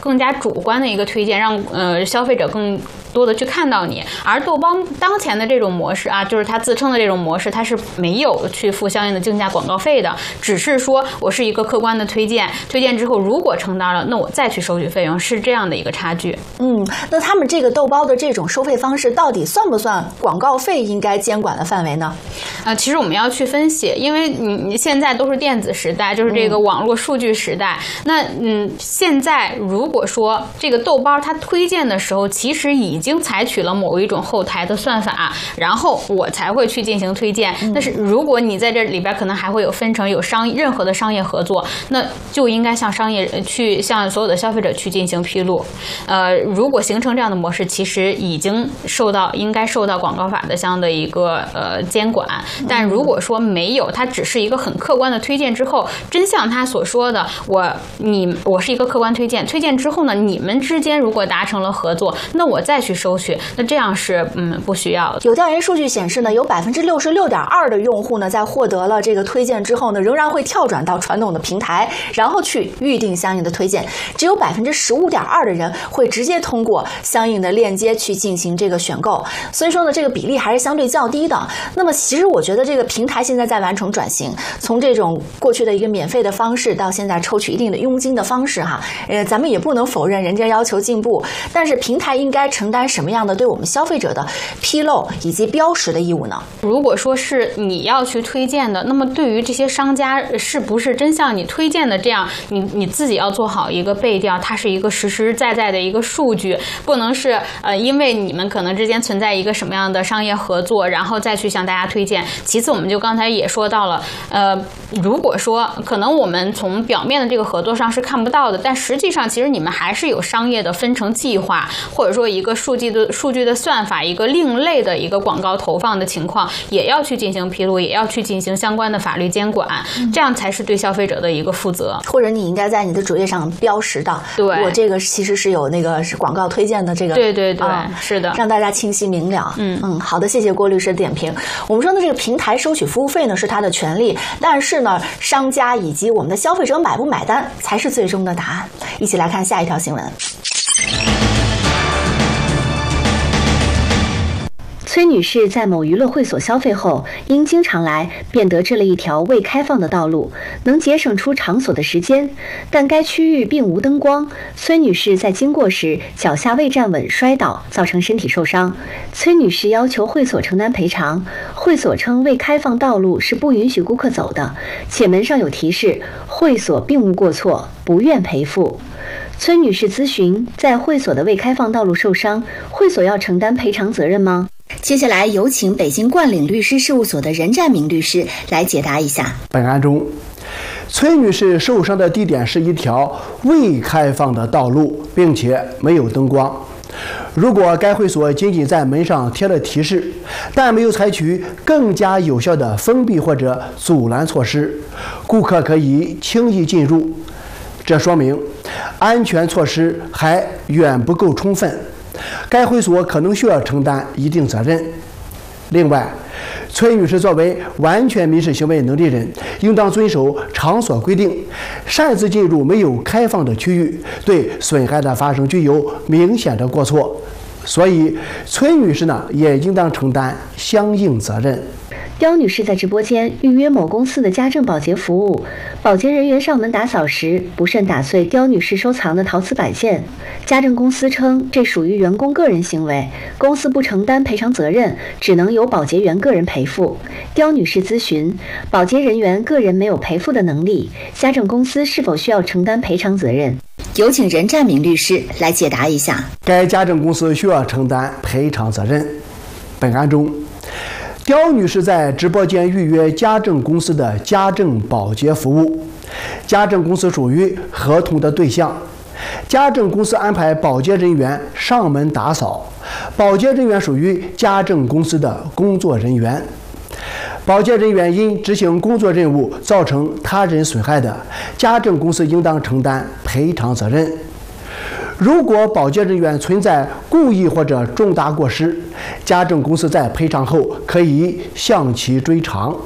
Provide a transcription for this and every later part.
更加主观的一个推荐，让消费者更多的去看到你。而豆包当前的这种模式啊，就是它自称的这种模式，它是没有去付相应的竞价广告费的，只是说我是一个客观的推荐，推荐之后如果承担了，那我再去收取费用，是这样的一个差距。 那他们这个豆包的这种收费方式到底算不算广告费应该监管的范围呢？ 其实我们要去分析，因为你现在都是电子时代，就是这个网络数据时代。那现在如果说这个豆包它推荐的时候，其实已经采取了某一种后台的算法，然后我才会去进行推荐。但是如果你在这里边可能还会有分成有任何的商业合作，那就应该向向所有的消费者去进行披露。如果形成这样的模式，其实已经应该受到广告法的相应的一个监管。但如果说没有，它只是一个很客观的推荐之后，真像他所说的，我是一个客观推荐，推荐之后呢，你们之间如果达成了合作，那我再去收取，那这样是不需要的。 有调研数据显示呢，有66.2%的用户呢，在获得了这个推荐之后呢，仍然会跳转到传统的平台，然后去预定相应的推荐。只有15.2%的人会直接通过相应的链接去进行这个选购。所以说呢，这个比例还是相对较低的。那么其实我觉得这个平台现在在完成转型，从这种过去的一个免费的方式到现在抽取一定的佣金的方式哈，咱们也不能否认人家要求进步，但是平台应该承担什么样的对我们消费者的披露以及标识的义务呢？ 如果说是你要去推荐的，那么对于这些商家是不是真像你推荐的这样，你自己要做好一个背调，它是一个实实在在的一个数据，不能是因为你们可能之间存在一个什么样的商业合作，然后再去向大家推荐。其次，我们就刚才也说到了，如果说可能我们从表面的这个合作上是看不到的，但实际上其实你们还是有商业的分成计划，或者说一个数据的算法，一个另类的一个广告投放的情况，也要去进行披露，也要去进行相关的法律监管，这样才是对消费者的一个负责。 或者你应该在你的主页上标识到， 对， 我这个其实是有那个是广告推荐的这个， 对，是的， 让大家清晰明了。好的，谢谢郭律师的点评。我们说呢，这个平台收取服务费呢是它的权利，但是呢，商家以及我们的消费者买不买单才是最终的答案。一起来看下一条新闻。 崔女士在某娱乐会所消费后，因经常来，便得知了一条未开放的道路，能节省出场所的时间，但该区域并无灯光。崔女士在经过时脚下未站稳摔倒，造成身体受伤。崔女士要求会所承担赔偿，会所称未开放道路是不允许顾客走的，且门上有提示，会所并无过错，不愿赔付。崔女士咨询，在会所的未开放道路受伤，会所要承担赔偿责任吗？接下来有请北京冠岭律师事务所的任占明律师来解答一下。 本案中，崔女士受伤的地点是一条未开放的道路，并且没有灯光。如果该会所仅仅在门上贴了提示，但没有采取更加有效的封闭或者阻拦措施，顾客可以轻易进入，这说明安全措施还远不够充分，该会所可能需要承担一定责任。另外，崔女士作为完全民事行为能力人，应当遵守场所规定，擅自进入没有开放的区域，对损害的发生具有明显的过错。所以，崔女士呢也应当承担相应责任。 刁女士在直播间预约某公司的家政保洁服务，保洁人员上门打扫时不慎打碎刁女士收藏的陶瓷摆件，家政公司称这属于员工个人行为，公司不承担赔偿责任，只能由保洁员个人赔付。刁女士咨询，保洁人员个人没有赔付的能力，家政公司是否需要承担赔偿责任？有请任占明律师来解答一下。 该家政公司需要承担赔偿责任。本案中，刁女士在直播间预约家政公司的家政保洁服务，家政公司属于合同的对象，家政公司安排保洁人员上门打扫，保洁人员属于家政公司的工作人员。保洁人员因执行工作任务造成他人损害的，家政公司应当承担赔偿责任。如果保洁人员存在故意或者重大过失，家政公司在赔偿后可以向其追偿。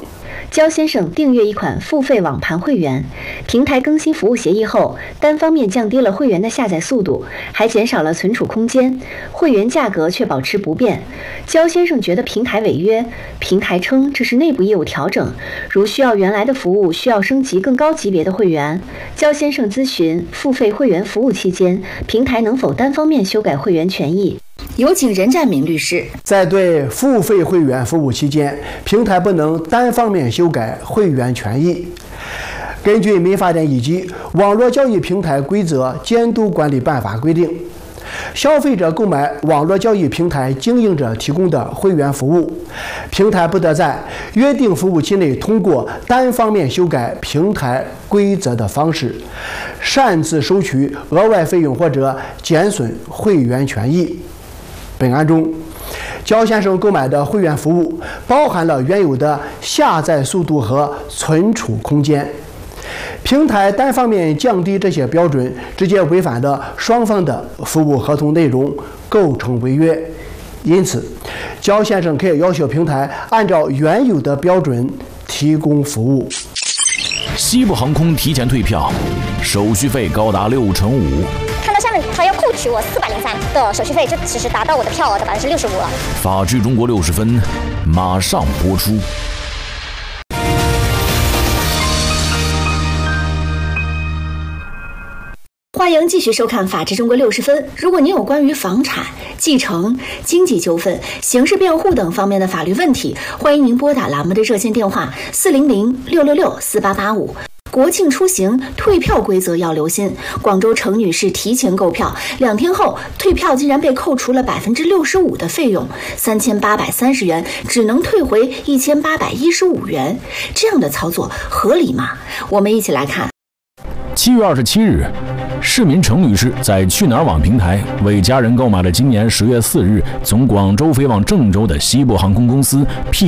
焦先生订阅一款付费网盘会员，平台更新服务协议后，单方面降低了会员的下载速度，还减少了存储空间，会员价格却保持不变。焦先生觉得平台违约，平台称这是内部业务调整，如需要原来的服务，需要升级更高级别的会员。焦先生咨询付费会员服务期间，平台能否单方面修改会员权益？ 有请任占明律师。 在对付费会员服务期间，平台不能单方面修改会员权益。根据《民法典》以及《网络交易平台规则监督管理办法》规定，消费者购买网络交易平台经营者提供的会员服务，平台不得在约定服务期内通过单方面修改平台规则的方式，擅自收取额外费用或者减损会员权益。本案中，焦先生购买的会员服务包含了原有的下载速度和存储空间，平台单方面降低这些标准，直接违反了双方的服务合同内容，构成违约。因此，焦先生可以要求平台按照原有的标准提供服务。 西部航空提前退票，手续费高达65%。 看到下面他要扣取我403的手续费，这其实达到我的票额的65%了。 法治中国60分，马上播出。 欢迎继续收看《法治中国60分》。如果您有关于房产、继承、经济纠纷、刑事辩护等方面的法律问题，欢迎您拨打栏目的热线电话400-666-4885。国庆出行退票规则要留心。广州程女士提前购票，2天后退票竟然被扣除了65%的费用，3830元只能退回1815元，这样的操作合理吗？我们一起来看。 7月27日，市民程女士在去哪儿网平台为家人购买了今年10月4日从广州飞往郑州的西部航空公司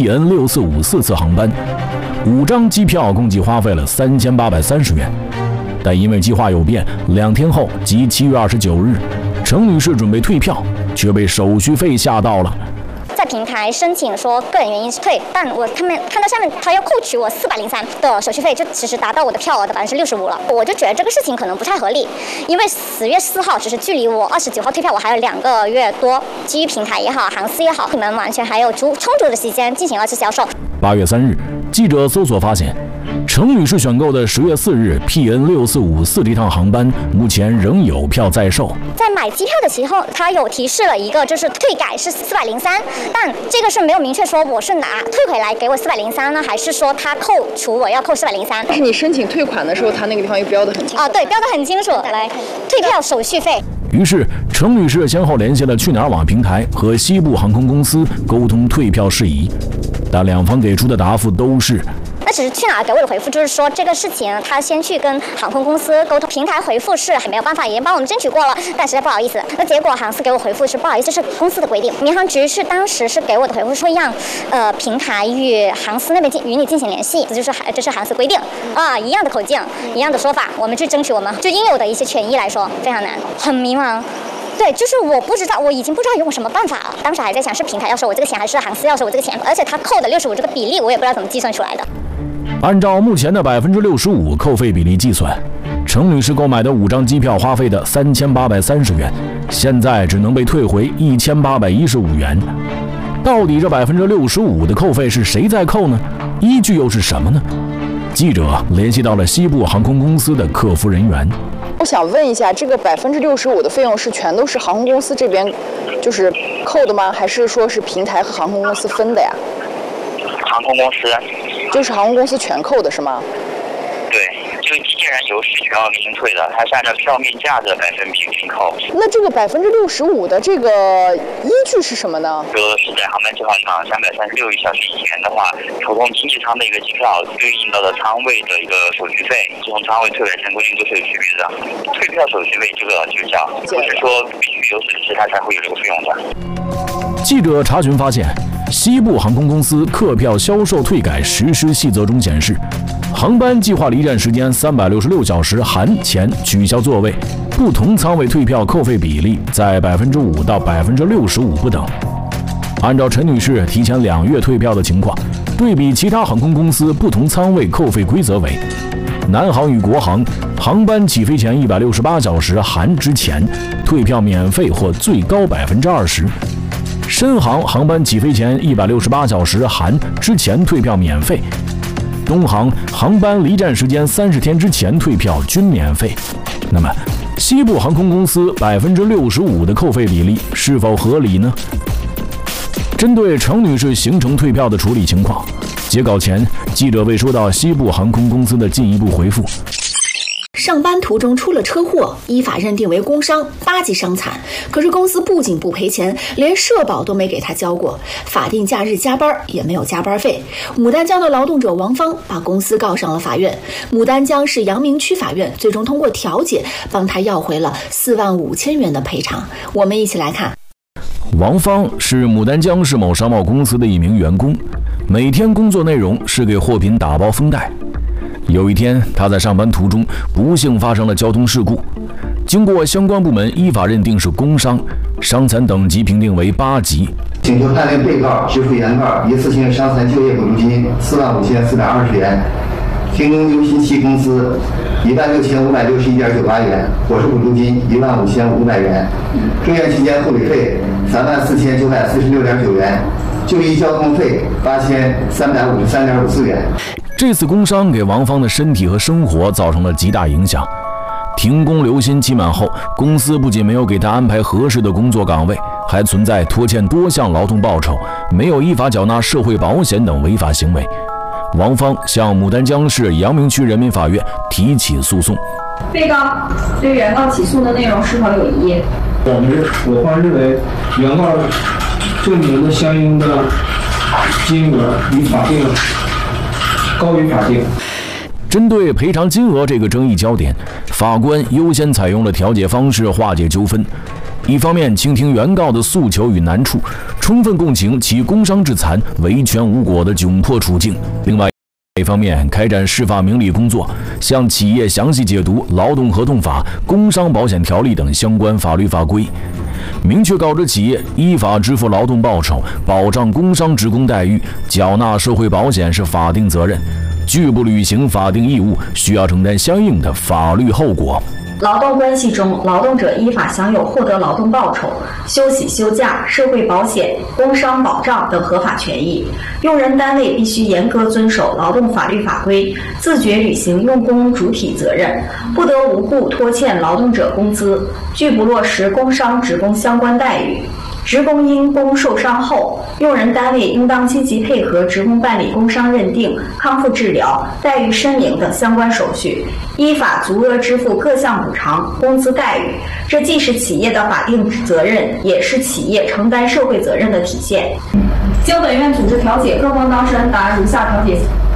PN6454次航班，5张机票共计花费了3830元。但因为计划有变，2天后即7月29日，程女士准备退票，却被手续费吓到了。 在平台申请说个人原因是退，但他们看到下面他要扣取我403的手续费，这其实达到我的票额的65%了。我就觉得这个事情可能不太合理，因为4月4号只是距离我29号退票我还有2个月多，基于平台也好，航司也好，你们完全还有充足的时间进行2次销售。 8月3日，记者搜索发现，程女士选购的10月4日 PN6454这趟航班目前仍有票在售。 在买机票的时候，它有提示了一个，就是退改是403，但这个是没有明确说我是拿退回来给我403呢，还是说他扣除我要扣403？ 但是你申请退款的时候，他那个地方又标得很清楚。 对，标得很清楚。来，退票手续费。 于是，程女士先后联系了去哪儿网平台和西部航空公司沟通退票事宜，但两方给出的答复都是。 那只是去哪儿给我的回复，就是说这个事情他先去跟航空公司沟通，平台回复是还没有办法，已经帮我们争取过了，但实在不好意思。那结果航司给我回复是不好意思，是公司的规定。民航局是当时是给我的回复说让平台与航司那边与你进行联系，这是航司规定啊，一样的口径，一样的说法，我们去争取我们就应有的一些权益来说，非常难，很迷茫。对，就是我不知道，我已经不知道用什么办法了。当时还在想是平台要收我这个钱，还是航司要收我这个钱，而且他扣的65%这个比例，我也不知道怎么计算出来的。 按照目前的65%扣费比例计算，程女士购买的5张机票花费的3830元，现在只能被退回1815元。到底这65%的扣费是谁在扣呢？依据又是什么呢？记者联系到了西部航空公司的客服人员。 我想问一下，这个65%的费用是全都是航空公司这边就是扣的吗？还是说是平台和航空公司分的呀？ 航空公司。 就是航空公司全扣的是吗？ 对，就既然有是全额给您退的，它是按照票面价的百分比给您扣。 那这个65%的这个依据是什么呢？ 是在航班计划上336个小时以前的话，普通经济舱的一个机票对应到的舱位的一个手续费，不同舱位退改成规定都是有区别的。退票手续费这个就叫，不是说必须有损失它才会有这个费用的。 记者查询发现，西部航空公司客票销售退改实施细则中显示，航班计划离站时间366小时含前取消座位，不同舱位退票扣费比例在5%到65%不等。按照陈女士提前2月退票的情况， 对比其他航空公司不同舱位扣费规则为：南航与国航，航班起飞前168小时含之前退票免费或最高20%；深航航班起飞前168小时含之前退票免费；东航航班离站时间30天之前退票均免费。那么，西部航空公司65%的扣费比例是否合理呢？针对程女士行程退票的处理情况，截稿前记者未收到西部航空公司的进一步回复。 上班途中出了车祸，依法认定为工伤，8级伤残。可是公司不仅不赔钱，连社保都没给他交过，法定假日加班也没有加班费。牡丹江的劳动者王芳把公司告上了法院。牡丹江市阳明区法院最终通过调解，帮他要回了45000元的赔偿。我们一起来看。 王芳是牡丹江市某商贸公司的一名员工，每天工作内容是给货品打包封袋。有一天，他在上班途中不幸发生了交通事故，经过相关部门依法认定是工伤，伤残等级评定为8级。 请求判令被告支付原告一次性伤残就业补助金45420元，停工留薪期工资16561.98元，伙食补助金15500元，住院期间护理费34946.9元，就医交通费8353.54元。 这次工伤给王芳的身体和生活造成了极大影响。停工留薪期满后，公司不仅没有给他安排合适的工作岗位，还存在拖欠多项劳动报酬、没有依法缴纳社会保险等违法行为。王芳向牡丹江市阳明区人民法院提起诉讼。 被告对原告起诉的内容是否有异议？ 我方认为，原告证明的相应的金额与法定高于法定。 针对赔偿金额这个争议焦点，法官优先采用了调解方式化解纠纷。一方面倾听原告的诉求与难处，充分共情其工伤致残、维权无果的窘迫处境；另外一方面开展释法明理工作，向企业详细解读劳动合同法、工伤保险条例等相关法律法规，明确告知企业依法支付劳动报酬、保障工伤职工待遇、缴纳社会保险是法定责任，拒不履行法定义务需要承担相应的法律后果。 劳动关系中，劳动者依法享有获得劳动报酬、休息休假、社会保险、工伤保障等合法权益。用人单位必须严格遵守劳动法律法规，自觉履行用工主体责任，不得无故拖欠劳动者工资，拒不落实工伤职工相关待遇。职工因工受伤后，用人单位应当积极配合职工办理工伤认定、康复治疗、待遇申明等相关手续，依法足额支付各项补偿、工资待遇。这既是企业的法定责任，也是企业承担社会责任的体现。经本院组织调解，各方当事人答如下调解